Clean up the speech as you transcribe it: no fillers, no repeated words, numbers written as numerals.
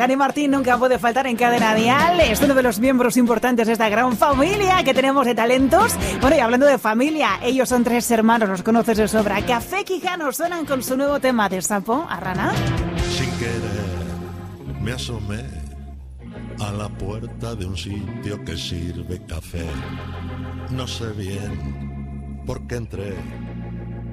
Dani Martín nunca puede faltar en Cadena Dial. Es uno de los miembros importantes de esta gran familia que tenemos de talentos. Bueno, y hablando de familia, ellos son 3 hermanos, los conoces de sobra. Café Quijano suenan con su nuevo tema de Sapo a Rana. Sin querer me asomé a la puerta de un sitio que sirve café. No sé bien por qué entré.